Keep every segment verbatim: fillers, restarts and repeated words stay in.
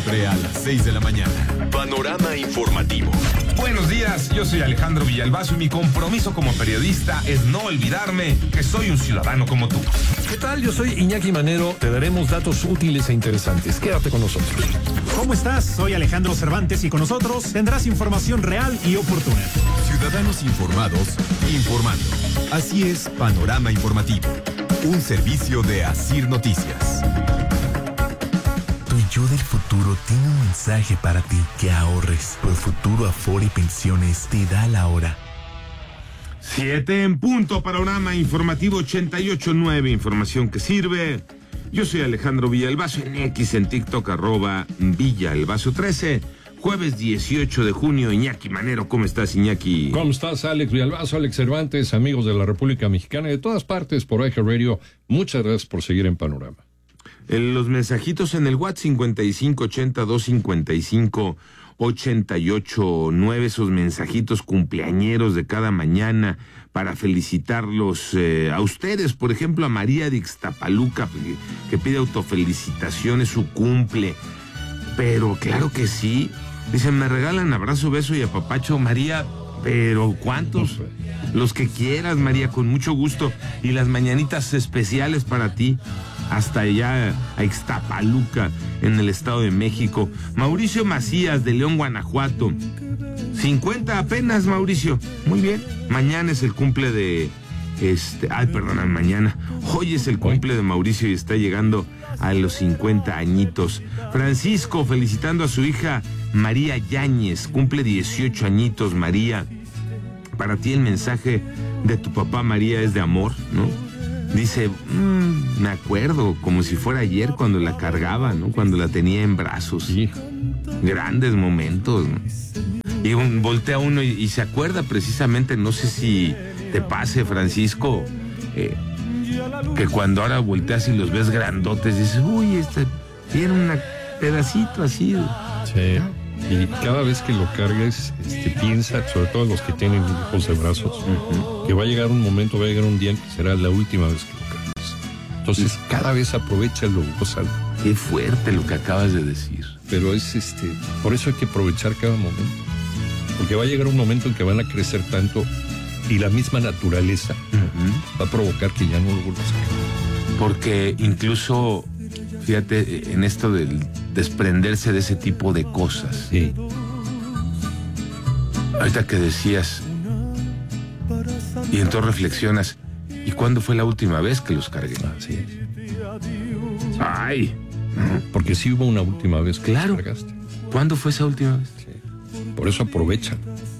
Siempre a las seis de la mañana. Panorama informativo. Buenos días, yo soy Alejandro Villalbazo y mi compromiso como periodista es no olvidarme que soy un ciudadano como tú. ¿Qué tal? Yo soy Iñaki Manero. Te daremos datos útiles e interesantes. Quédate con nosotros. ¿Cómo estás? Soy Alejandro Cervantes y con nosotros tendrás información real y oportuna. Ciudadanos informados, informando. Así es, Panorama Informativo. Un servicio de Asir Noticias. Tu yo del futuro tiene un mensaje para ti: que ahorres. Profuturo Afore Pensiones te da la hora. Siete en punto, Panorama Informativo ochenta y ocho punto nueve, información que sirve. Yo soy Alejandro Villalbazo, en X, en TikTok, arroba Villalbazo trece. Jueves dieciocho de junio, Iñaki Manero. ¿Cómo estás, Iñaki? ¿Cómo estás, Alex Villalbazo, Alex Cervantes, amigos de la República Mexicana y de todas partes por Eje Radio? Muchas gracias por seguir en Panorama. En los mensajitos en el WhatsApp cincuenta y cinco ochenta dos cincuenta y cinco ochenta y ocho nueve, esos mensajitos cumpleañeros de cada mañana para felicitarlos eh, a ustedes, por ejemplo a María de Ixtapaluca, que, que pide autofelicitaciones, su cumple, pero claro que sí, dicen, me regalan abrazo, beso y apapacho, María, pero ¿cuántos? Los que quieras, María, con mucho gusto, y las mañanitas especiales para ti, hasta allá a Ixtapaluca, en el Estado de México. Mauricio Macías, de León, Guanajuato. cincuenta apenas, Mauricio. Muy bien. Mañana es el cumple de... este, ay, perdona, mañana. Hoy es el cumple de Mauricio y está llegando a los cincuenta añitos. Francisco, felicitando a su hija María Yáñez. Cumple dieciocho añitos, María. Para ti el mensaje de tu papá, María, es de amor, ¿no? Dice, mmm, me acuerdo, como si fuera ayer cuando la cargaba, ¿no? Cuando la tenía en brazos. Sí. Grandes momentos, ¿no? Y un, voltea uno y, y se acuerda precisamente, no sé si te pase, Francisco, eh, que cuando ahora volteas y los ves grandotes, dices, uy, este tiene un pedacito así. Sí. Y cada vez que lo cargues, este, piensa, sobre todo los que tienen hijos de brazos, uh-huh, que va a llegar un momento, va a llegar un día en que será la última vez que lo cargues. Entonces, cada vez aprovechalo, gózalo. Qué fuerte lo que acabas de decir. Pero es este, por eso hay que aprovechar cada momento. Porque va a llegar un momento en que van a crecer tanto y la misma naturaleza uh-huh va a provocar que ya no lo vuelvas a cargar. Porque incluso, fíjate, en esto del desprenderse de ese tipo de cosas. Sí. Ahorita que decías, y entonces reflexionas, ¿y cuándo fue la última vez que los cargué? Ah, sí. Ay. ¿No? Porque sí hubo una última vez que claro. los cargaste. ¿Cuándo fue esa última vez? Sí. Por eso aprovecha.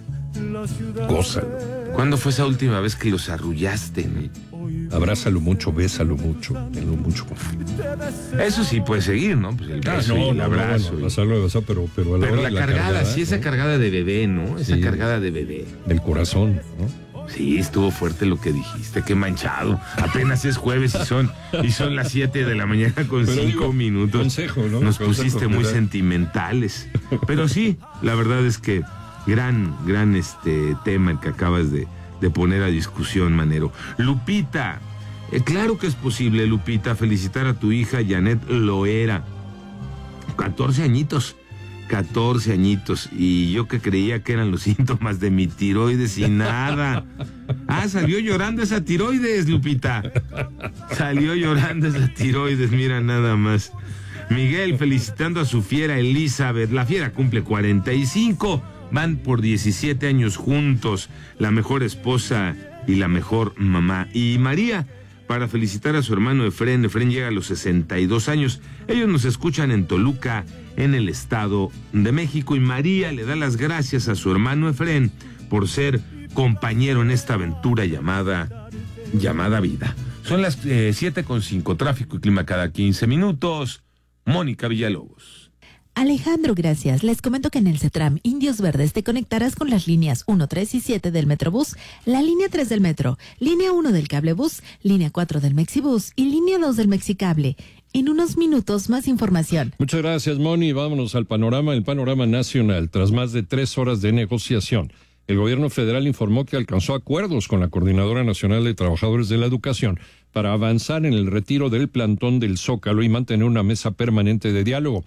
Gózalo. ¿Cuándo fue esa última vez que los arrullaste? Abrázalo mucho, bésalo mucho, tenlo mucho confianza. Eso sí puede seguir, ¿no? Pues el beso ah, no, y el no, abrazo. No, bueno, abrazarlo, abrazar, pero, pero a la pero hora la, de la cargada, cargada, sí, esa ¿no? cargada de bebé, ¿no? Esa sí, cargada de bebé. Del corazón, ¿no? Sí, estuvo fuerte lo que dijiste, qué manchado. Apenas es jueves y son, y son las siete de la mañana con pero cinco digo, minutos. Consejo, ¿no? Nos consejo, pusiste muy ¿verdad? Sentimentales. Pero sí, la verdad es que gran, gran este tema el que acabas de, de poner a discusión, Manero. Lupita, eh, claro que es posible, Lupita, felicitar a tu hija Janet Loera. catorce añitos. catorce añitos, y yo que creía que eran los síntomas de mi tiroides y nada. Ah, salió llorando esa tiroides, Lupita. Salió llorando esa tiroides, mira nada más. Miguel felicitando a su fiera Elizabeth. La fiera cumple cuarenta y cinco, van por diecisiete años juntos, la mejor esposa y la mejor mamá. Y María, para felicitar a su hermano Efren. Efren llega a los sesenta y dos años. Ellos nos escuchan en Toluca, en el Estado de México, y María le da las gracias a su hermano Efren por ser compañero en esta aventura llamada, llamada vida. Son las eh, siete con cinco, tráfico y clima cada quince minutos. Mónica Villalobos. Alejandro, gracias. Les comento que en el CETRAM Indios Verdes te conectarás con las líneas uno, tres y siete del Metrobús, la línea tres del Metro, línea uno del Cablebús, línea cuatro del Mexibús y línea dos del Mexicable. En unos minutos, más información. Muchas gracias, Moni. Vámonos al panorama, el panorama nacional. Tras más de tres horas de negociación, el gobierno federal informó que alcanzó acuerdos con la Coordinadora Nacional de Trabajadores de la Educación para avanzar en el retiro del plantón del Zócalo y mantener una mesa permanente de diálogo.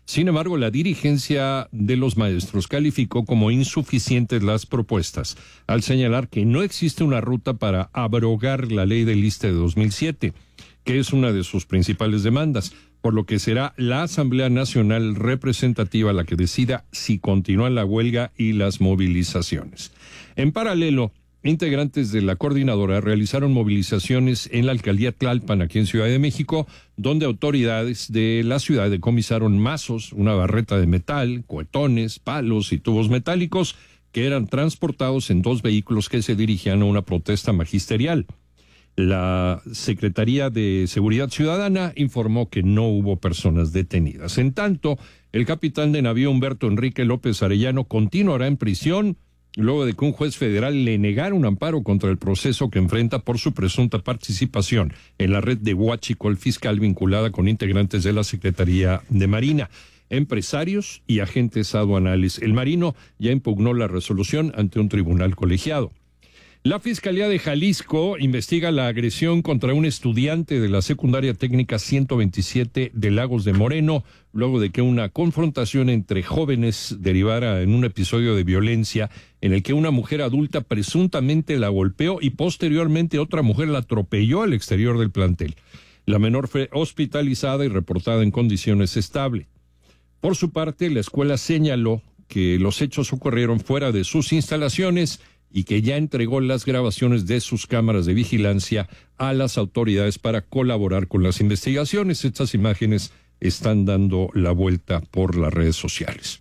Sin embargo, la dirigencia de los maestros calificó como insuficientes las propuestas, al señalar que no existe una ruta para abrogar la ley del I S S S T E de dos mil siete, que es una de sus principales demandas, por lo que será la Asamblea Nacional Representativa la que decida si continúa la huelga y las movilizaciones. En paralelo, integrantes de la coordinadora realizaron movilizaciones en la alcaldía Tlalpan, aquí en Ciudad de México, donde autoridades de la ciudad decomisaron mazos, una barreta de metal, cohetones, palos y tubos metálicos que eran transportados en dos vehículos que se dirigían a una protesta magisterial. La Secretaría de Seguridad Ciudadana informó que no hubo personas detenidas. En tanto, el capitán de navío Humberto Enrique López Arellano continuará en prisión luego de que un juez federal le negara un amparo contra el proceso que enfrenta por su presunta participación en la red de huachicol fiscal vinculada con integrantes de la Secretaría de Marina, empresarios y agentes aduanales. El marino ya impugnó la resolución ante un tribunal colegiado. La Fiscalía de Jalisco investiga la agresión contra un estudiante de la Secundaria Técnica ciento veintisiete de Lagos de Moreno, luego de que una confrontación entre jóvenes derivara en un episodio de violencia en el que una mujer adulta presuntamente la golpeó y posteriormente otra mujer la atropelló al exterior del plantel. La menor fue hospitalizada y reportada en condiciones estables. Por su parte, la escuela señaló que los hechos ocurrieron fuera de sus instalaciones y que ya entregó las grabaciones de sus cámaras de vigilancia a las autoridades para colaborar con las investigaciones. Estas imágenes están dando la vuelta por las redes sociales.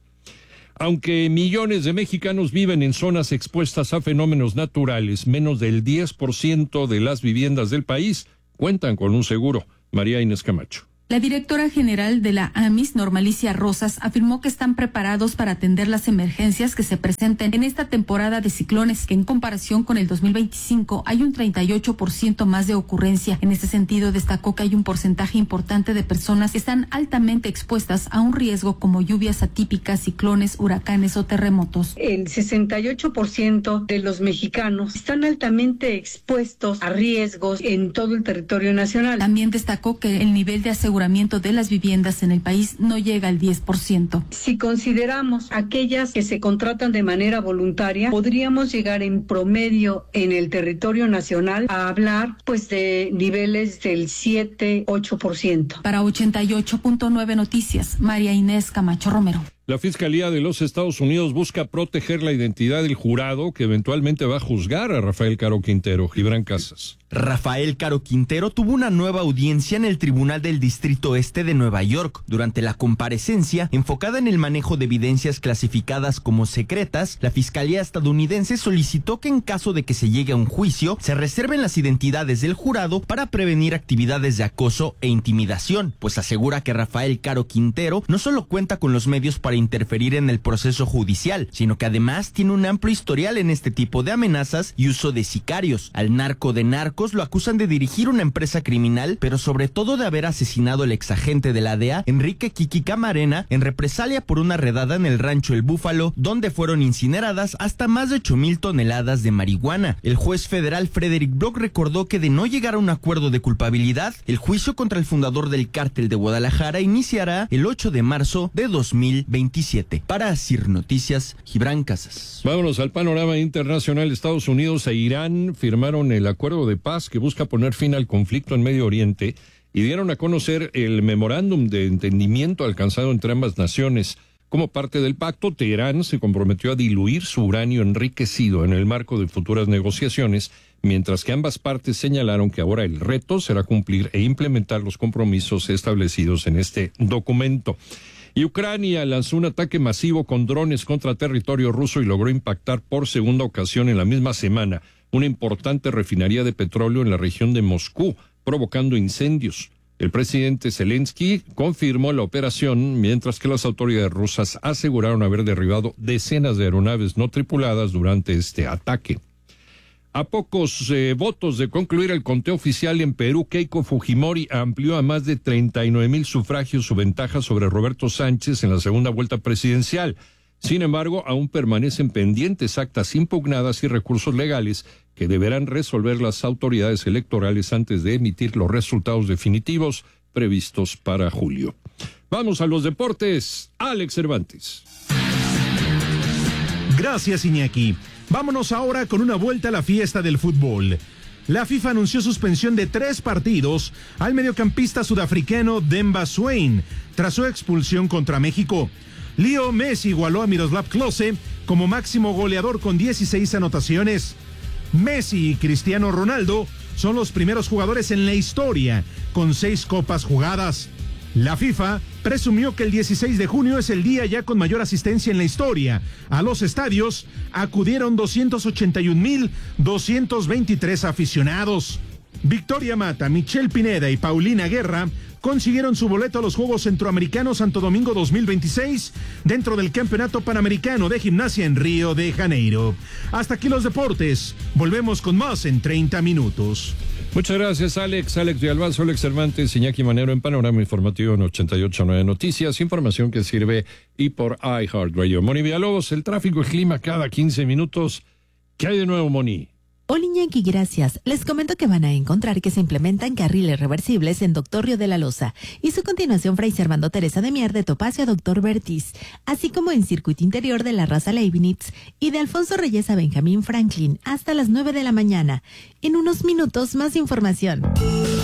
Aunque millones de mexicanos viven en zonas expuestas a fenómenos naturales, menos del diez por ciento de las viviendas del país cuentan con un seguro. María Inés Camacho. La directora general de la A M I S, Normalicia Rosas, afirmó que están preparados para atender las emergencias que se presenten en esta temporada de ciclones, que en comparación con el dos mil veinticinco hay un treinta y ocho por ciento más de ocurrencia. En este sentido, destacó que hay un porcentaje importante de personas que están altamente expuestas a un riesgo como lluvias atípicas, ciclones, huracanes o terremotos. El sesenta y ocho por ciento de los mexicanos están altamente expuestos a riesgos en todo el territorio nacional. También destacó que el nivel de aseguramiento de las viviendas en el país no llega al diez por ciento. Si consideramos aquellas que se contratan de manera voluntaria, podríamos llegar en promedio en el territorio nacional a hablar pues de niveles del siete, ocho por ciento. Para ochenta y ocho punto nueve Noticias, María Inés Camacho Romero. La Fiscalía de los Estados Unidos busca proteger la identidad del jurado que eventualmente va a juzgar a Rafael Caro Quintero. Gibran Casas. Rafael Caro Quintero tuvo una nueva audiencia en el Tribunal del Distrito Este de Nueva York. Durante la comparecencia, enfocada en el manejo de evidencias clasificadas como secretas, la Fiscalía estadounidense solicitó que en caso de que se llegue a un juicio, se reserven las identidades del jurado para prevenir actividades de acoso e intimidación, pues asegura que Rafael Caro Quintero no solo cuenta con los medios para interferir en el proceso judicial, sino que además tiene un amplio historial en este tipo de amenazas y uso de sicarios. Al narco de narcos lo acusan de dirigir una empresa criminal, pero sobre todo de haber asesinado al exagente de la D E A, Enrique Kiki Camarena, en represalia por una redada en el rancho El Búfalo, donde fueron incineradas hasta más de ocho mil toneladas de marihuana. El juez federal Frederick Block recordó que de no llegar a un acuerdo de culpabilidad, el juicio contra el fundador del cártel de Guadalajara iniciará el ocho de marzo de dos mil veintisiete. Para Asir Noticias, Gibran Casas. Vámonos al panorama internacional. Estados Unidos e Irán firmaron el acuerdo de paz que busca poner fin al conflicto en Medio Oriente y dieron a conocer el memorándum de entendimiento alcanzado entre ambas naciones. Como parte del pacto, Teherán se comprometió a diluir su uranio enriquecido en el marco de futuras negociaciones, mientras que ambas partes señalaron que ahora el reto será cumplir e implementar los compromisos establecidos en este documento. Y Ucrania lanzó un ataque masivo con drones contra territorio ruso y logró impactar por segunda ocasión en la misma semana una importante refinería de petróleo en la región de Moscú, provocando incendios. El presidente Zelensky confirmó la operación, mientras que las autoridades rusas aseguraron haber derribado decenas de aeronaves no tripuladas durante este ataque. A pocos eh, votos de concluir el conteo oficial en Perú, Keiko Fujimori amplió a más de treinta y nueve mil sufragios su ventaja sobre Roberto Sánchez en la segunda vuelta presidencial. Sin embargo, aún permanecen pendientes actas impugnadas y recursos legales que deberán resolver las autoridades electorales antes de emitir los resultados definitivos previstos para julio. Vamos a los deportes. Alex Cervantes. Gracias, Iñaki. Vámonos ahora con una vuelta a la fiesta del fútbol. La FIFA anunció suspensión de tres partidos al mediocampista sudafricano Demba Swain tras su expulsión contra México. Leo Messi igualó a Miroslav Klose como máximo goleador con dieciséis anotaciones. Messi y Cristiano Ronaldo son los primeros jugadores en la historia con seis copas jugadas. La FIFA presumió que el dieciséis de junio es el día ya con mayor asistencia en la historia. A los estadios acudieron doscientos ochenta y un mil doscientos veintitrés aficionados. Victoria Mata, Michelle Pineda y Paulina Guerra consiguieron su boleto a los Juegos Centroamericanos Santo Domingo dos mil veintiséis dentro del Campeonato Panamericano de Gimnasia en Río de Janeiro. Hasta aquí los deportes. Volvemos con más en treinta minutos. Muchas gracias, Alex. Alex de Albazo, Alex Cervantes, Iñaki Manero en Panorama Informativo en ochenta y ocho punto nueve Noticias. Información que sirve y por iHeartRadio. Moni Villalobos, el tráfico y clima cada quince minutos. ¿Qué hay de nuevo, Moni? Hola, Iñaki, gracias. Les comento que van a encontrar que se implementan carriles reversibles en Doctor Río de la Loza y su continuación Fray Servando Teresa de Mier de Topacio a Doctor Bertiz, así como en circuito interior de la Raza Leibniz y de Alfonso Reyes a Benjamín Franklin hasta las nueve de la mañana. En unos minutos más información.